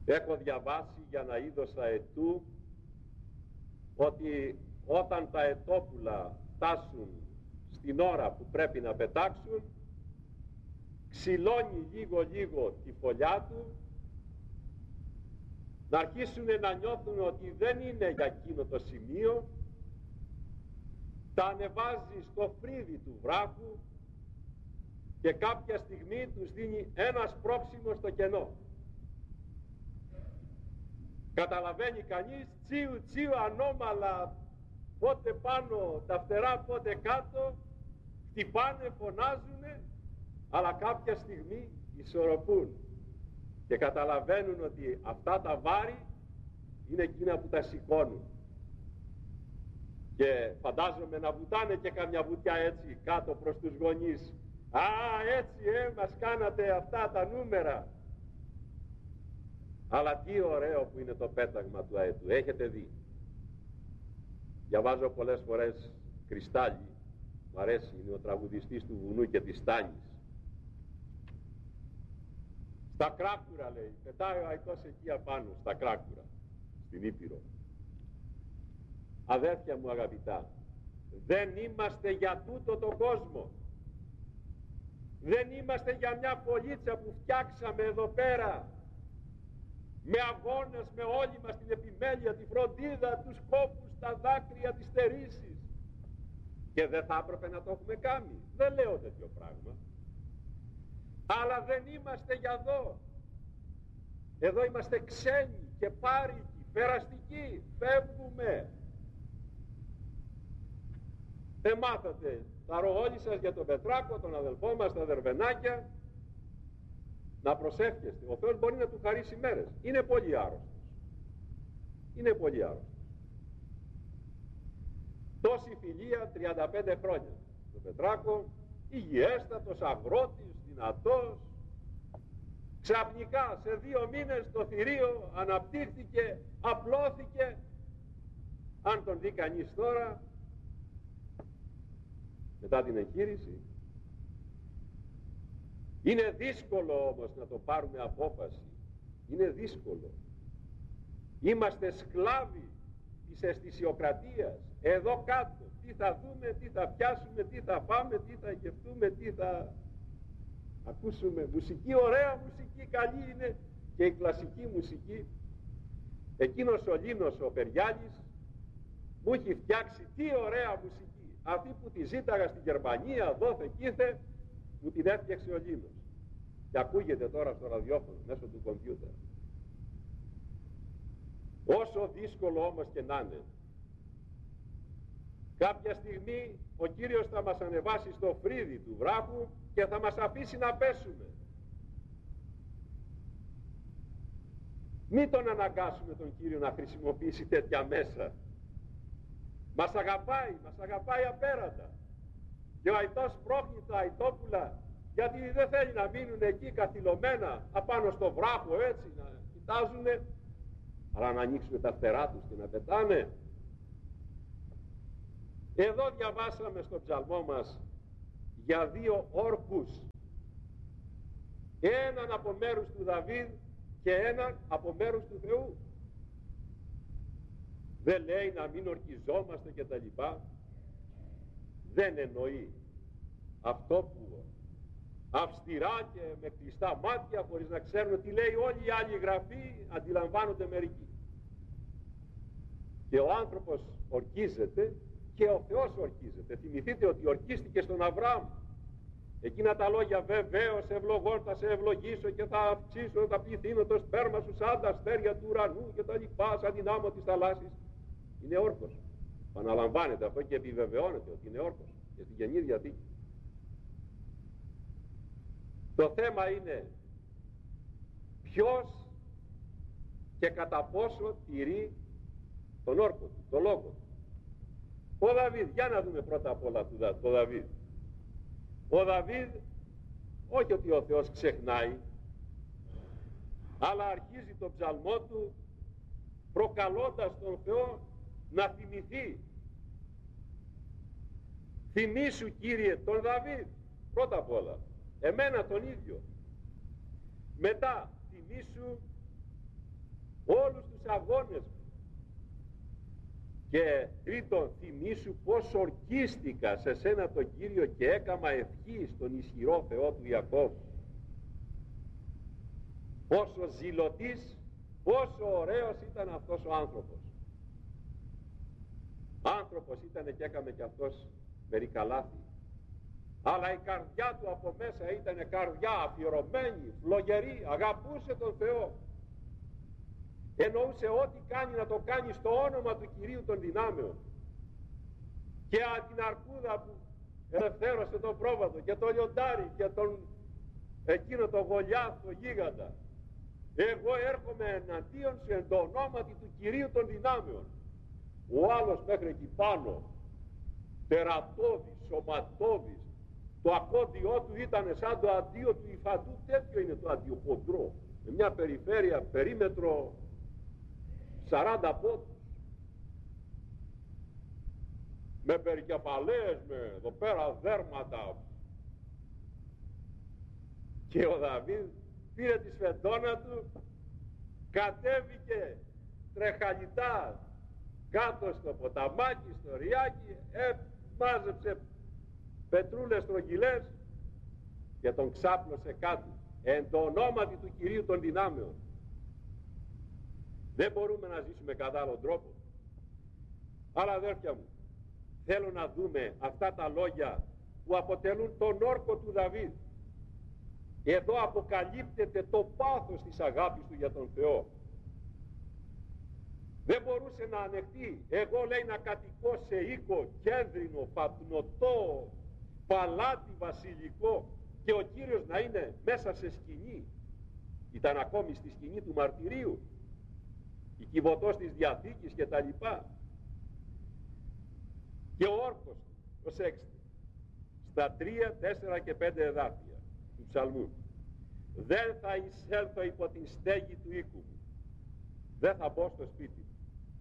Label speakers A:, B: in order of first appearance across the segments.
A: Έχω διαβάσει για να είδωσα ετού ότι όταν τα ετόπουλα φτάσουν στην ώρα που πρέπει να πετάξουν, ξυλώνει λίγο τη φωλιά του, να αρχίσουν να νιώθουν ότι δεν είναι για εκείνο το σημείο, τα ανεβάζει στο φρύδι του βράχου και κάποια στιγμή τους δίνει ένα σπρώξιμο στο κενό. Καταλαβαίνει κανείς, τσίου ανώμαλα, πότε πάνω τα φτερά πότε κάτω, χτυπάνε, φωνάζουνε, αλλά κάποια στιγμή ισορροπούν και καταλαβαίνουν ότι αυτά τα βάρη είναι εκείνα που τα σηκώνουν. Και φαντάζομαι να βουτάνε και καμιά βουτιά έτσι κάτω προς τους γονείς. Α, έτσι μας κάνατε αυτά τα νούμερα. Αλλά τι ωραίο που είναι το πέταγμα του αετού. Έχετε δει? Διαβάζω πολλές φορές Κρυστάλλι, μου αρέσει, είναι ο τραγουδιστής του βουνού και της Τάνης. Στα Κράκουρα, λέει, πετάει ο αετός εκεί απάνω, στα Κράκουρα, στην Ήπειρο. Αδέρφια μου αγαπητά, δεν είμαστε για τούτο τον κόσμο. Δεν είμαστε για μια πολίτσα που φτιάξαμε εδώ πέρα με αγώνες, με όλη μας την επιμέλεια, τη φροντίδα, τους κόπους, τα δάκρυα, τις στερήσεις. Και δεν θα έπρεπε να το έχουμε κάνει. Δεν λέω τέτοιο πράγμα. Αλλά δεν είμαστε για εδώ. Εδώ είμαστε ξένοι και πάρικοι, περαστικοί, φεύγουμε. Μάθατε τα ρογόλη σας για τον Πετράκο, τον αδελφό μας, τα Δερβενάκια. Να προσεύχεστε, ο Θεός μπορεί να του χαρίσει μέρες. Είναι πολύ άρρωστος. Είναι πολύ άρρωστος. Τόση φιλία, 35 χρόνια. Τον Πετράκο, υγιέστατος, αγρότης, δυνατός. Ξαφνικά σε 2 μήνες το θηρίο αναπτύχθηκε, απλώθηκε. Αν τον δει κανείς τώρα, μετά την εγχείρηση, είναι δύσκολο όμως να το πάρουμε απόφαση. Είναι δύσκολο. Είμαστε σκλάβοι της αισθησιοκρατίας. Εδώ κάτω, τι θα δούμε, τι θα πιάσουμε, τι θα πάμε, τι θα γευτούμε, τι θα ακούσουμε. Μουσική, ωραία μουσική, καλή είναι και η κλασική μουσική. Εκείνος ο Λίνος ο Περιάλης μου έχει φτιάξει τι ωραία μουσική. Αυτή που τη ζήταγα στην Γερμανία, δόθε κήθε, μου την έφτιαξε ο Λίνος. Και ακούγεται τώρα στο ραδιόφωνο, μέσω του κομπιούτερ. Όσο δύσκολο όμως και να είναι, κάποια στιγμή ο Κύριος θα μας ανεβάσει στο φρύδι του βράχου και θα μας αφήσει να πέσουμε. Μην τον αναγκάσουμε τον Κύριο να χρησιμοποιήσει τέτοια μέσα. Μας αγαπάει απέρατα. Και ο αητός πρόχνει τα αητόπουλα, γιατί δεν θέλει να μείνουν εκεί καθυλωμένα απάνω στο βράχο έτσι, να κοιτάζουνε, αλλά να ανοίξουν τα φτερά τους και να πετάνε. Εδώ διαβάσαμε στο ψαλμό μας για 2 όρκους, έναν από μέρους του Δαβίδ και έναν από μέρους του Θεού. Δεν λέει να μην ορκιζόμαστε και τα λοιπά. Δεν εννοεί αυτό που αυστηρά και με κλειστά μάτια, χωρίς να ξέρουν τι λέει όλη η άλλη γραφή, αντιλαμβάνονται μερικοί. Και ο άνθρωπος ορκίζεται και ο Θεός ορκίζεται. Θυμηθείτε ότι ορκίστηκε στον Αβραάμ. Εκείνα τα λόγια, βεβαίως ευλογών θα σε ευλογήσω και θα αυξήσω, θα πληθύνω το σπέρμα σου σαν τα αστέρια του ουρανού και τα λοιπά, σαν την άμμο της θαλάσσης. Είναι όρκος. Παναλαμβάνεται αυτό και επιβεβαιώνεται ότι είναι όρκος και στην Καινή Διαθήκη. Το θέμα είναι ποιος και κατά πόσο τηρεί τον όρκο του, τον λόγο του. Ο Δαβίδ, για να δούμε πρώτα απ' όλα το Δαβίδ. Ο Δαβίδ, όχι ότι ο Θεός ξεχνάει, αλλά αρχίζει τον ψαλμό του προκαλώντας τον Θεό να θυμηθεί. Θυμήσου Κύριε τον Δαβίδ, πρώτα απ' όλα, εμένα τον ίδιο. Μετά θυμήσου όλους τους αγώνες μου. Και τρίτον, θυμήσου πως ορκίστηκα σε σένα τον Κύριο και έκαμα ευχή στον ισχυρό Θεό του Ιακώβ. Πόσο ζηλωτής, πόσο ωραίος ήταν αυτός ο άνθρωπος. Άνθρωπος ήταν και έκαμε και αυτός μερικά λάθη. Αλλά η καρδιά του από μέσα ήταν καρδιά αφιερωμένη, φλογερή, αγαπούσε τον Θεό. Εννοούσε ό,τι κάνει να το κάνει στο όνομα του Κυρίου των δυνάμεων. Και την αρκούδα που ελευθέρωσε τον πρόβατο και το λιοντάρι και εκείνο το Γολιάθ, το γίγαντα. Εγώ έρχομαι εναντίον σου εν το ονόματι του Κυρίου των δυνάμεων. Ο άλλος μέχρι εκεί πάνω, τερατώδης, σωματώδης, το ακόντιό του ήταν σαν το αντίο του υφαντού. Τέτοιο είναι το αντιοχοντρό, με μια περιφέρεια περίμετρο 40 πόντους, με περικεφαλές, με εδώ πέρα δέρματα. Και ο Δαβίδ πήρε τη σφεντόνα του, κατέβηκε τρεχαλιτά κάτω στο ποταμάκι, στο ριάκι, μάζεψε πετρούλες στρογγυλές και τον ξάπλωσε κάτω εν το ονόματι του Κυρίου των δυνάμεων. Δεν μπορούμε να ζήσουμε κατά άλλον τρόπο. Αλλά αδέρφια μου, θέλω να δούμε αυτά τα λόγια που αποτελούν τον όρκο του Δαβίδ. Εδώ αποκαλύπτεται το πάθος της αγάπης του για τον Θεό. Δεν μπορούσε να ανεχτεί, εγώ λέει, να κατοικώ σε οίκο κένδρινο, πατνωτό, παλάτι βασιλικό και ο Κύριος να είναι μέσα σε σκηνή. Ήταν ακόμη στη σκηνή του μαρτυρίου, η κυβωτός της Διαθήκης και τα λοιπά. Και ο όρκος, προσέξτε, στα 3, 4 και 5 εδάφια του ψαλμού: δεν θα εισέλθω υπό την στέγη του οίκου μου, δεν θα μπω στο σπίτι μου,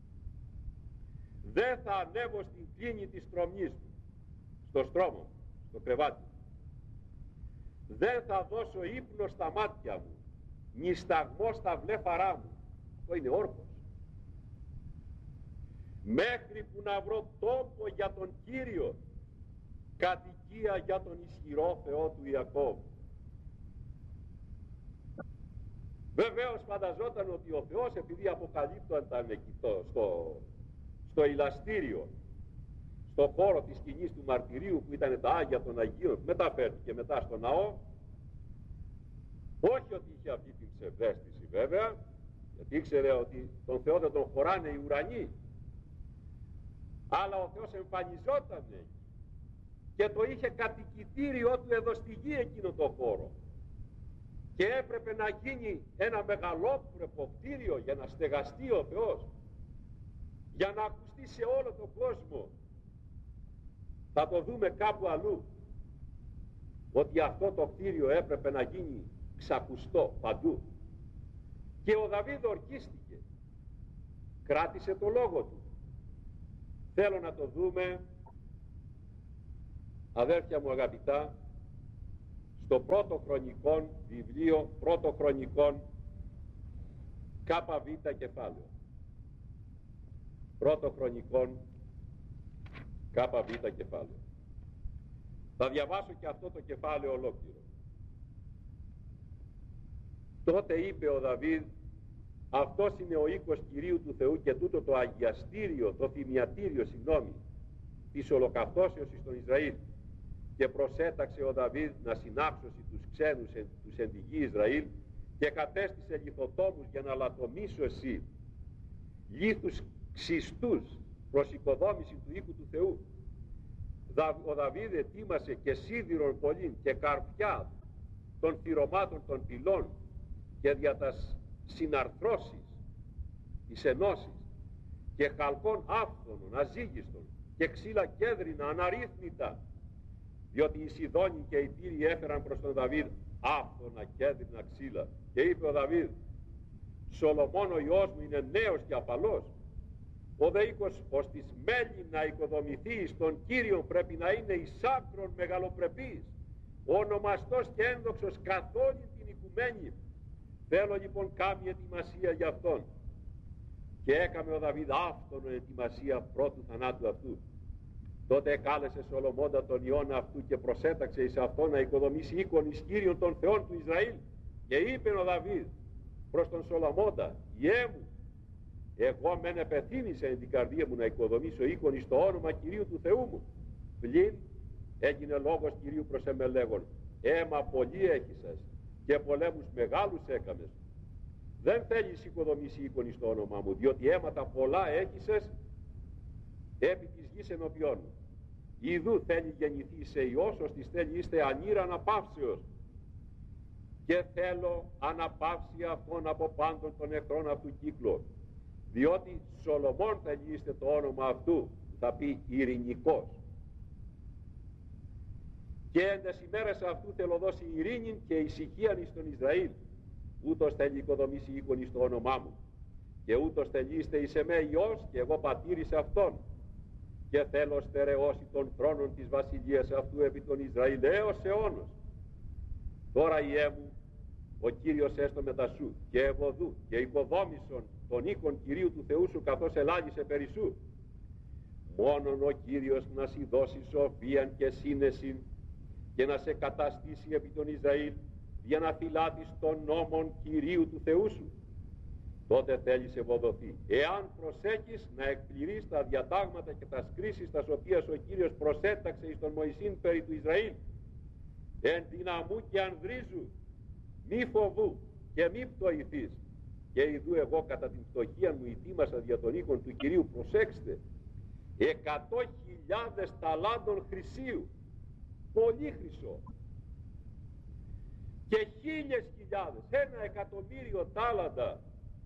A: δεν θα ανέβω στην κλίνη της τρομής μου, στο στρώμα μου, στο κρεβάτι μου, δεν θα δώσω ύπνο στα μάτια μου, νησταγμό στα βλέφαρά μου. Αυτό είναι όρκος. Μέχρι που να βρω τόπο για τον Κύριο, κατοικία για τον ισχυρό Θεό του Ιακώβ. Βεβαίως φανταζόταν ότι ο Θεός, επειδή αποκαλύπτονταν εκεί στο ηλαστήριο, στο χώρο της σκηνής του μαρτυρίου που ήταν τα Άγια των Αγίων, μεταφέρθηκε μετά στο ναό, όχι ότι είχε αυτή την ψευδαίσθηση βέβαια, γιατί ήξερε ότι τον Θεό δεν τον χωράνε οι ουρανοί, αλλά ο Θεός εμφανιζόταν και το είχε κατοικητήριό του εδώ στη γη εκείνο το χώρο, και έπρεπε να γίνει ένα μεγαλόπρεπο κτίριο για να στεγαστεί ο Θεός, για να ακουστεί σε όλο τον κόσμο. Θα το δούμε κάπου αλλού, ότι αυτό το κτίριο έπρεπε να γίνει ξακουστό παντού. Και ο Δαβίδ ορκίστηκε, κράτησε το λόγο του. Θέλω να το δούμε, αδέρφια μου αγαπητά, στο πρώτο χρονικών βιβλίο, πρώτο χρονικών ΚΒ κεφάλαιο. Πρώτο χρονικών ΚΒ κεφάλαιο. Θα διαβάσω και αυτό το κεφάλαιο ολόκληρο. Τότε είπε ο Δαβίδ: αυτός είναι ο οίκος Κυρίου του Θεού και τούτο το αγιαστήριο, το θυμιατήριο, της ολοκαυτώσεως εις τον Ισραήλ. Και προσέταξε ο Δαβίδ να συνάξωσει τους ξένους τους εν τη γη Ισραήλ και κατέστησε λιθοτόμους για να λατομήσωσει λίθους ξιστούς προς οικοδόμηση του οίκου του Θεού. Ο Δαβίδ ετοίμασε και σίδηρον πολλήν και καρπιά των θυρωμάτων των πυλών και δια τας συναρθρώσεις, τις ενώσεις, και χαλκών άφθονων, αζύγιστων και ξύλα κέδρινα αναρρύθμιτα, διότι οι Σιδώνοι και οι Τύριοι έφεραν προς τον Δαβίδ άφθονα κέδρινα ξύλα. Και είπε ο Δαβίδ: Σολομών ο Υιός μου είναι νέος και απαλός, ο δε οίκος ως της μέλη να οικοδομηθεί στον Κύριο πρέπει να είναι εις άκρον μεγαλοπρεπής, ονομαστός και ένδοξος καθ' όλη την οικουμένη. Θέλω λοιπόν κάμια ετοιμασία για αυτόν, και έκαμε ο Δαβίδ άφθονον ετοιμασία πρώτου θανάτου αυτού. Τότε κάλεσε Σολομώντα τον Ιώνα αυτού και προσέταξε εις αυτό να οικοδομήσει οίκον εις Κύριον των Θεών του Ισραήλ. Και είπε ο Δαβίδ προς τον Σολομώντα, «Ιέ μου, εγώ μεν επεθύμησα εν την καρδία μου να οικοδομήσω οίκον εις το όνομα Κυρίου του Θεού μου. Πλην έγινε λόγος Κυρίου προς εμέ λέγον, αίμα πολύ έχησας και πολέμους μεγάλους έκαμες. Δεν θέλεις οικοδομήσει οίκον εις το όνομα μου, διότι αίματα πολλά έχησες επί της γης ενώπιόν μου. Ιδού θέλει γεννηθεί σε Υιός, ώστις θέλει είστε ανήρα αναπαύσεως. Και θέλω αναπαύση αυτών από πάντων των εχθρών αυτού κύκλου. Διότι Σολομών θέλει είστε το όνομα αυτού, θα πει ειρηνικός. Και εν τες ημέρες αυτού θέλω δώσει ειρήνην και ησυχίαν εις τον Ισραήλ. Ούτως θέλει οικοδομήσει οίκον εις το όνομά μου. Και ούτως θέλει είστε εις εμέ Υιός και εγώ πατήρης αυτόν. Και θέλω στερεώσει των θρόνων της βασιλείας αυτού επί τον Ισραήλ έως αιώνος. Τώρα Ιέ μου, ο Κύριος έστω μετά σου και ευωδού και οικοδόμησον τον οίκον Κυρίου του Θεού σου καθώς ελάγησε περί σου. Μόνον ο Κύριος να σοι δώσει σοφίαν και σύνεσιν και να σε καταστήσει επί τον Ισραήλ για να φυλάτεις των νόμων Κυρίου του Θεού σου. Τότε θέλει σε ευωδοθεί. Εάν προσέχεις να εκπληρείς τα διατάγματα και τα σκρίσεις τα οποία ο Κύριος προσέταξε εις τον Μωυσήν περί του Ισραήλ, εν δυναμού και ανδρίζου, μη φοβού και μη πτωηθείς. Και ειδού εγώ κατά την πτωχία μου ετοίμασα δια των οίκων του Κυρίου, προσέξτε, 100.000 ταλάντων χρυσίου, πολύ χρυσό, και 1.000, 1.000.000 τάλαντα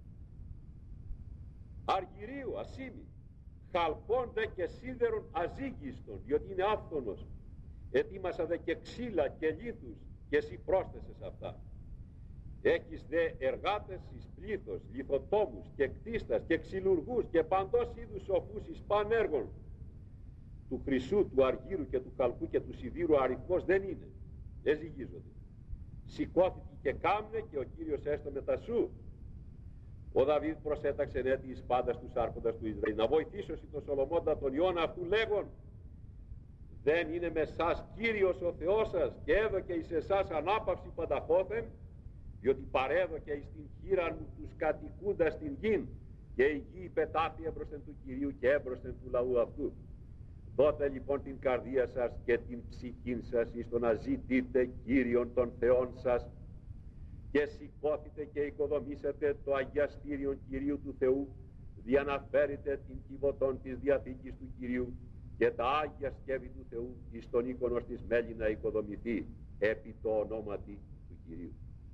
A: αργυρίου, ασήμι, χαλκών δε και σίδερων αζύγιστον, διότι είναι άφθονος. Ετοίμασα δε και ξύλα και λίθους και εσύ πρόσθεσες αυτά. Έχεις δε εργάτες εις πλήθος, λιθοτόμους και κτίστας και ξυλουργούς και παντός είδους σοφούς εις παν έργων. Του χρυσού, του αργύρου και του χαλκού και του σιδήρου αριθμός δεν είναι, δεν ζυγίζονται. Σηκώθηκε και κάμνε και ο Κύριος έστω μετά σου. Ο Δαβίδ προσέταξε έτη εις πάντας τους άρχοντας του Ισραήλ. Να βοηθήσω τον Σολομώντα τον Ιώνα αυτού λέγον, δεν είναι με σας Κύριος ο Θεός σας και έδωκε εις εσάς ανάπαυση πανταχώθεν, διότι παρέδωκε εις την χείρα μου τους κατοικούντας στην γην και η γη υπετάθη έμπροσθεν του Κυρίου και έμπροσθεν του λαού αυτού. Δώτε λοιπόν την καρδία σας και την ψυχήν σας εις το να ζητείτε Κύριον των Θεών σας και σηκώθητε και οικοδομήσετε το αγιαστήριον Κυρίου του Θεού, διαναφέρετε την κυβωτών της Διαθήκης του Κυρίου και τα Άγια σκεύη του Θεού εις τον οίκονος της μέλη να οικοδομηθεί επί το ονόματι του Κυρίου.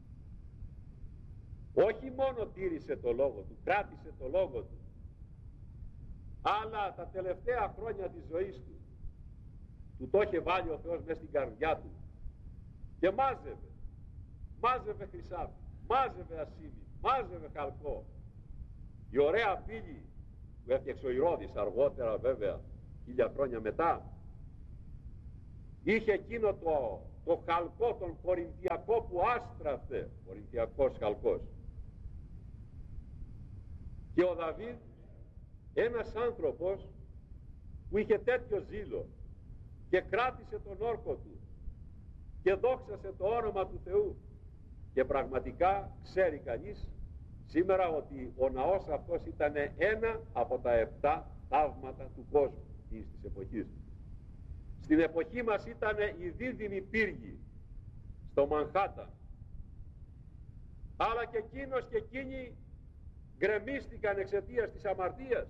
A: Όχι μόνο τήρησε το λόγο του, κράτησε το λόγο του, αλλά τα τελευταία χρόνια της ζωής του το είχε βάλει ο Θεός μέσα στην καρδιά του και μάζευε χρυσάφι, μάζευε ασήμι, μάζευε χαλκό. Η ωραία πύλη που έφτιαξε ο Ηρώδης αργότερα βέβαια, 1000 χρόνια μετά, είχε εκείνο το χαλκό, τον κορινθιακό που άστραφε, κορινθιακός χαλκός. Και ο Δαβίδ, ένας άνθρωπος που είχε τέτοιο ζήλο και κράτησε τον όρκο του και δόξασε το όνομα του Θεού, και πραγματικά ξέρει κανείς σήμερα ότι ο ναός αυτός ήταν ένα από τα 7 θαύματα του κόσμου της εποχής. Στην εποχή μας ήταν η δίδυμη πύργη στο Μανχάταν, αλλά και εκείνος και εκείνοι γκρεμίστηκαν εξαιτίας της αμαρτίας.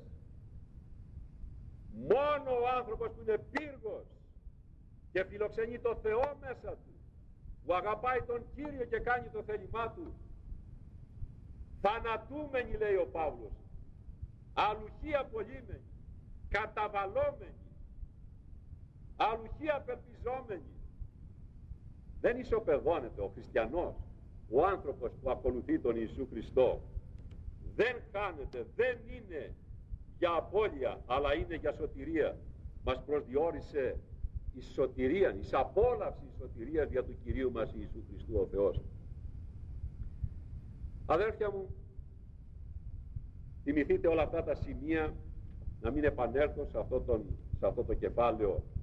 A: Μόνο ο άνθρωπος που είναι πύργος και φιλοξενεί το Θεό μέσα του, που αγαπάει τον Κύριο και κάνει το θέλημά του, θανατούμενοι, λέει ο Παύλος, αλουχοί απολύμενοι, καταβαλόμενοι, αλουχοί απελπιζόμενοι. Δεν ισοπεδώνεται ο χριστιανός, ο άνθρωπος που ακολουθεί τον Ιησού Χριστό. Δεν χάνεται, δεν είναι για απώλεια, αλλά είναι για σωτηρία. Μας προσδιορίσε εις σωτηρίαν, εις απόλαυση σωτηρίας δια του Κυρίου μας Ιησού Χριστού ο Θεός. Αδέρφια μου, Θυμηθείτε όλα αυτά τα σημεία, να μην επανέλθω σε αυτό το κεφάλαιο